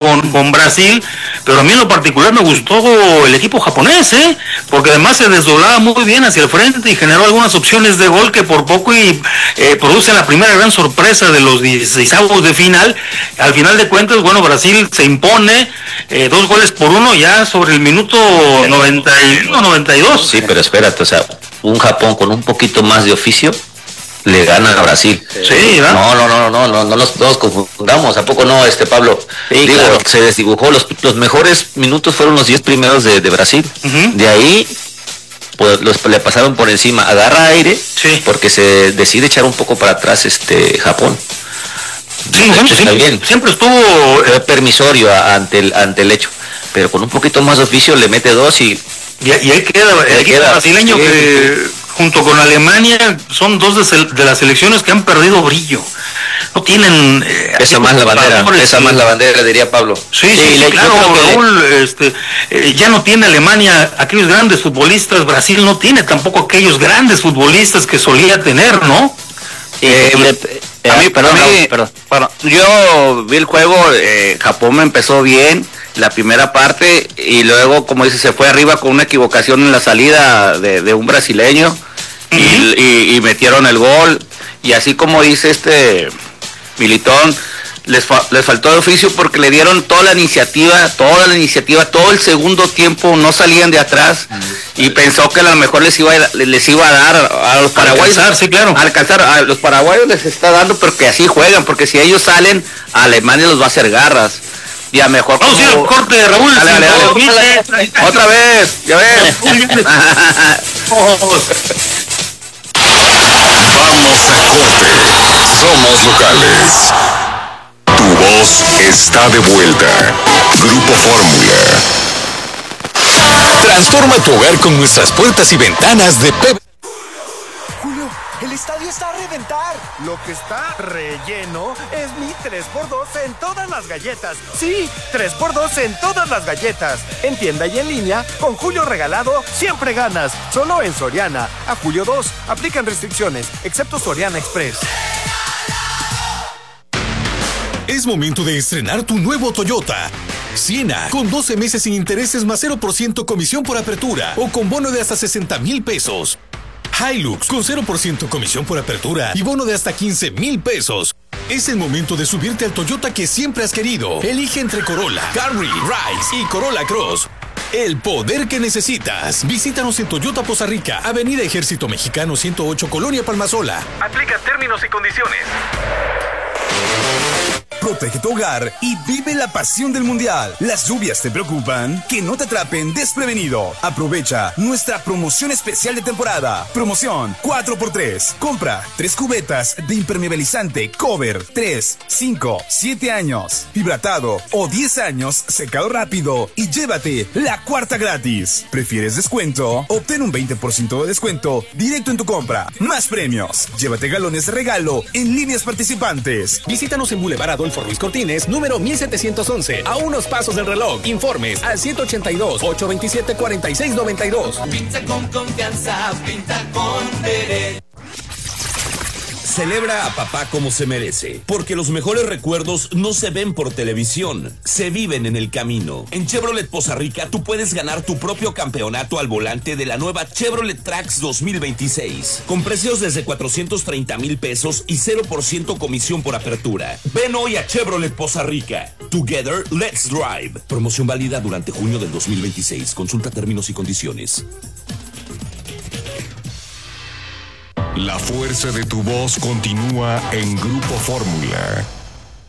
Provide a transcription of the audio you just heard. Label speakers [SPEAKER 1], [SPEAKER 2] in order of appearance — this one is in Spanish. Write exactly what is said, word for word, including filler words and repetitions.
[SPEAKER 1] con, con Brasil, pero a mí en lo particular me gustó el equipo japonés, ¿eh? Porque además se desdoblaba muy bien hacia el frente y generó algunas opciones de gol que por poco y eh, producen la primera gran sorpresa de los dieciseisavos de final. Al final de cuentas, bueno, Brasil se impone eh, dos goles por uno ya sobre el minuto noventa y uno, noventa y dos.
[SPEAKER 2] Sí, pero espérate, o sea, un Japón con un poquito más de oficio le gana a Brasil.
[SPEAKER 1] Sí, ¿verdad?
[SPEAKER 2] No, no, no, no, no, no nos, no nos confundamos, ¿a poco no, este Pablo? Sí, digo, claro. Se desdibujó, los, los mejores minutos fueron los diez primeros de, de Brasil. Uh-huh. De ahí pues, los, le pasaron por encima, agarra aire, sí. Porque se decide echar un poco para atrás este Japón.
[SPEAKER 1] Sí, bueno, siempre, bien. siempre estuvo
[SPEAKER 2] eh, permisorio ante el, ante el hecho, pero con un poquito más de oficio le mete dos y...
[SPEAKER 1] Y, y ahí queda el equipo brasileño sí, que... Sí. Junto con Alemania son dos de, de las selecciones que han perdido brillo. No tienen
[SPEAKER 2] eh, esa más la bandera, esa que... más la bandera diría Pablo.
[SPEAKER 1] Sí, sí, sí, sí claro, Raúl, que... este, eh, ya no tiene Alemania aquellos grandes futbolistas, Brasil no tiene tampoco aquellos grandes futbolistas que solía tener, ¿no?
[SPEAKER 3] Eh, eh, eh, a mí, perdón, a mí, perdón, perdón, yo vi el juego, eh, Japón me empezó bien la primera parte y luego, como dice, se fue arriba con una equivocación en la salida de, de un brasileño. Uh-huh. y, y, y metieron el gol y así como dice este Militón, les, fa, les faltó de oficio porque le dieron toda la iniciativa, toda la iniciativa, todo el segundo tiempo no salían de atrás uh-huh. Y pensó que a lo mejor les iba a, les iba a dar a los paraguayos,
[SPEAKER 1] alcanzar, sí, claro.
[SPEAKER 3] alcanzar, a los paraguayos les está dando porque así juegan, porque si ellos salen, a Alemania los va a hacer garras. Y a mejor
[SPEAKER 1] vamos a ir al corte de Raúl.
[SPEAKER 3] Dale, dale, dale, dale. Otra vez, ya ves.
[SPEAKER 4] Vamos a corte. Somos locales. Tu voz está de vuelta. Grupo Fórmula. Transforma tu hogar con nuestras puertas y ventanas de P V C.
[SPEAKER 5] El estadio está a reventar. Lo que está relleno es mi tres por dos en todas las galletas. Sí, tres por dos en todas las galletas. En tienda y en línea, con Julio regalado, siempre ganas. Solo en Soriana. A julio dos, aplican restricciones, excepto Soriana Express.
[SPEAKER 4] Es momento de estrenar tu nuevo Toyota Siena, con doce meses sin intereses más cero por ciento comisión por apertura o con bono de hasta sesenta mil pesos. Hilux con cero por ciento comisión por apertura y bono de hasta quince mil pesos. Es el momento de subirte al Toyota que siempre has querido. Elige entre Corolla, Camry, Rise y Corolla Cross. El poder que necesitas. Visítanos en Toyota Poza Rica, Avenida Ejército Mexicano ciento ocho, Colonia Palmasola.
[SPEAKER 5] Aplica términos y condiciones.
[SPEAKER 6] Protege tu hogar y vive la pasión del Mundial. ¿Las lluvias te preocupan? Que no te atrapen desprevenido. Aprovecha nuestra promoción especial de temporada. Promoción cuatro por tres. Compra tres cubetas de impermeabilizante Cover tres, cinco, siete años, hidratado o diez años, secado rápido y llévate la cuarta gratis. ¿Prefieres descuento? Obtén un veinte por ciento de descuento directo en tu compra. Más premios. Llévate galones de regalo en líneas participantes.
[SPEAKER 7] Visítanos en Boulevard Adolfo Ruiz Cortines, número mil setecientos once, a unos pasos del reloj. Informes al ciento ochenta y dos, ochocientos veintisiete, cuarenta y seis noventa y dos.
[SPEAKER 8] Pinta con confianza, pinta con derecho.
[SPEAKER 9] Celebra a papá como se merece, porque los mejores recuerdos no se ven por televisión, se viven en el camino. En Chevrolet Poza Rica tú puedes ganar tu propio campeonato al volante de la nueva Chevrolet Trax dos mil veintiséis, con precios desde cuatrocientos treinta mil pesos y cero por ciento comisión por apertura. Ven hoy a Chevrolet Poza Rica. Together, let's drive. Promoción válida durante junio del dos mil veintiséis. Consulta términos y condiciones.
[SPEAKER 4] La fuerza de tu voz continúa en Grupo Fórmula.